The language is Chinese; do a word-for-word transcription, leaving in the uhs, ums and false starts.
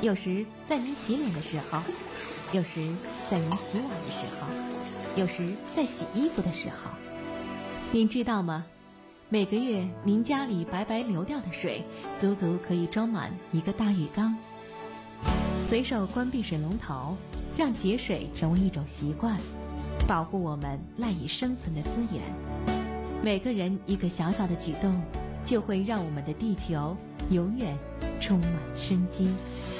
有时在您洗脸的时候，有时在您洗碗的时候，有时在洗衣服的时候。您知道吗？每个月您家里白白流掉的水，足足可以装满一个大浴缸。随手关闭水龙头，让节水成为一种习惯，保护我们赖以生存的资源。每个人一个小小的举动，就会让我们的地球永远充满生机。